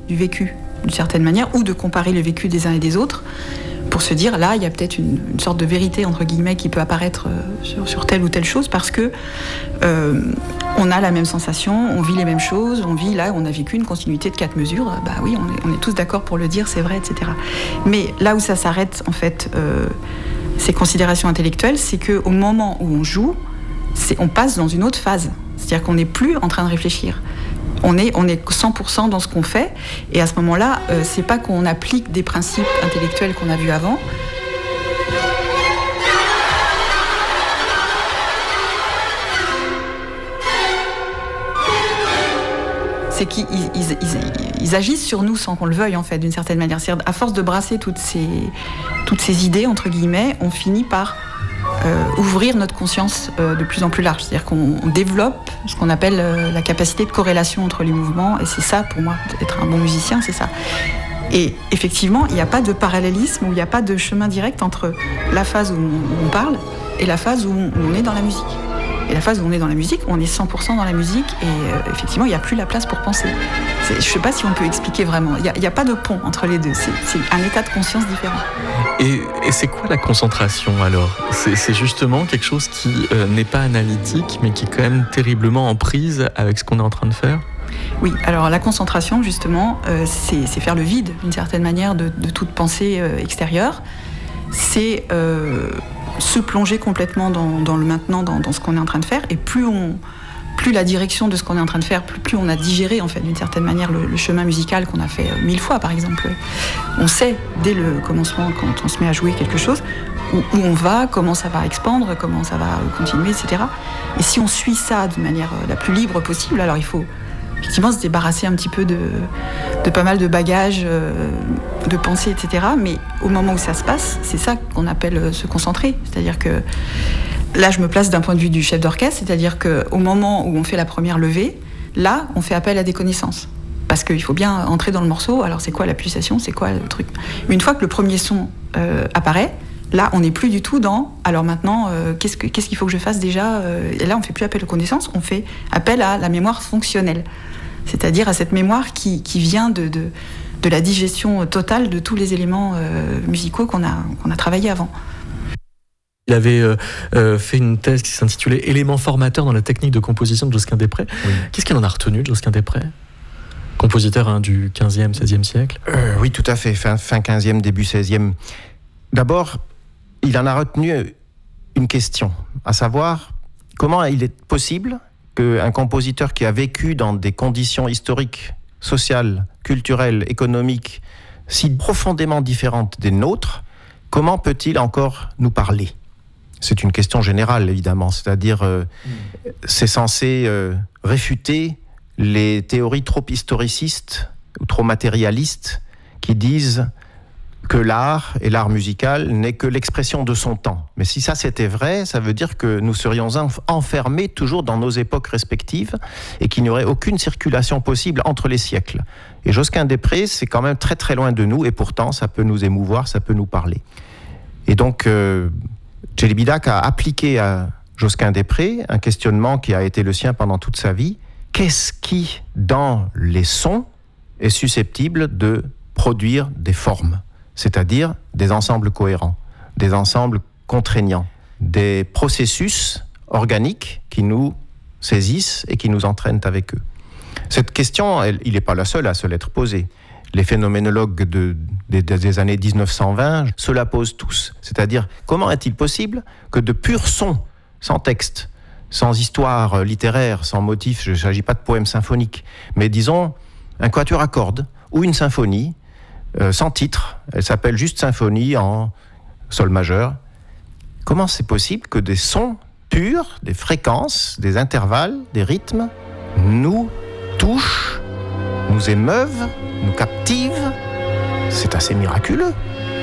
du vécu, d'une certaine manière, ou de comparer le vécu des uns et des autres, pour se dire, là, il y a peut-être une sorte de vérité, entre guillemets, qui peut apparaître sur telle ou telle chose, parce que on a la même sensation, on vit les mêmes choses, on a vécu une continuité de 4 mesures, bah oui, on est tous d'accord pour le dire, c'est vrai, etc. Mais là où ça s'arrête, en fait, ces considérations intellectuelles, c'est qu'au moment où on joue, on passe dans une autre phase. C'est-à-dire qu'on n'est plus en train de réfléchir. On est 100% dans ce qu'on fait, et à ce moment-là, c'est pas qu'on applique des principes intellectuels qu'on a vus avant. C'est qu'ils agissent sur nous sans qu'on le veuille, en fait, d'une certaine manière. C'est-à-dire, à force de brasser toutes ces idées, entre guillemets, on finit par ouvrir notre conscience de plus en plus large. C'est-à-dire qu'on développe ce qu'on appelle la capacité de corrélation entre les mouvements, et c'est ça, pour moi, être un bon musicien, c'est ça. Et effectivement, il n'y a pas de parallélisme, ou il n'y a pas de chemin direct entre la phase où on parle et la phase où on est dans la musique. Et la phase où on est dans la musique, on est 100% dans la musique, et effectivement, il n'y a plus la place pour penser. Je ne sais pas si on peut expliquer vraiment. Il n'y a pas de pont entre les deux. C'est un état de conscience différent. Et c'est quoi la concentration alors ? C'est justement quelque chose qui n'est pas analytique, mais qui est quand même terriblement en prise avec ce qu'on est en train de faire ? Oui, alors la concentration, justement, c'est faire le vide, d'une certaine manière, de toute pensée extérieure. C'est se plonger complètement dans le maintenant, dans ce qu'on est en train de faire, et plus la direction de ce qu'on est en train de faire, plus on a digéré, en fait, d'une certaine manière, le chemin musical qu'on a fait 1000 fois, par exemple. On sait, dès le commencement, quand on se met à jouer quelque chose, où on va, comment ça va expandre, comment ça va continuer, etc. Et si on suit ça de manière la plus libre possible, alors il faut effectivement se débarrasser un petit peu de pas mal de bagages, de pensées, etc. Mais au moment où ça se passe, c'est ça qu'on appelle se concentrer. C'est-à-dire que là, je me place d'un point de vue du chef d'orchestre, c'est-à-dire qu'au moment où on fait la première levée, là, on fait appel à des connaissances. Parce qu'il faut bien entrer dans le morceau. Alors, c'est quoi la pulsation ? C'est quoi le truc ? Une fois que le premier son apparaît, là, on n'est plus du tout dans... Alors maintenant, qu'est-ce qu'il faut que je fasse déjà ? Et là, on ne fait plus appel aux connaissances, on fait appel à la mémoire fonctionnelle. C'est-à-dire à cette mémoire qui vient de la digestion totale de tous les éléments musicaux qu'on a travaillés avant. Il avait fait une thèse qui s'intitulait « Éléments formateurs dans la technique de composition de Josquin des Près ». Oui. Qu'est-ce qu'il en a retenu de Josquin des Près ? Compositeur du 15e, 16e siècle. Oui, tout à fait, fin 15e, début 16e. D'abord, il en a retenu une question, à savoir comment il est possible qu'un compositeur qui a vécu dans des conditions historiques, sociales, culturelles, économiques, si profondément différentes des nôtres, comment peut-il encore nous parler ? C'est une question générale, évidemment, c'est-à-dire c'est censé réfuter les théories trop historicistes ou trop matérialistes qui disent que l'art et l'art musical n'est que l'expression de son temps. Mais si ça c'était vrai, ça veut dire que nous serions enfermés toujours dans nos époques respectives et qu'il n'y aurait aucune circulation possible entre les siècles. Et Josquin des Près, c'est quand même très très loin de nous, et pourtant ça peut nous émouvoir, ça peut nous parler. Et donc Celibidache a appliqué à Josquin des Près un questionnement qui a été le sien pendant toute sa vie. Qu'est-ce qui, dans les sons, est susceptible de produire des formes ? C'est-à-dire des ensembles cohérents, des ensembles contraignants, des processus organiques qui nous saisissent et qui nous entraînent avec eux. Cette question, il n'est pas la seule à se l'être posée. Les phénoménologues des années 1920 se la posent tous. C'est-à-dire, comment est-il possible que de purs sons, sans texte, sans histoire littéraire, sans motif, il ne s'agit pas de poèmes symphoniques, mais disons un quatuor à cordes ou une symphonie, sans titre, elle s'appelle juste symphonie en sol majeur. Comment c'est possible que des sons purs, des fréquences, des intervalles, des rythmes, nous touchent, nous émeuvent, nous captivent ? C'est assez miraculeux.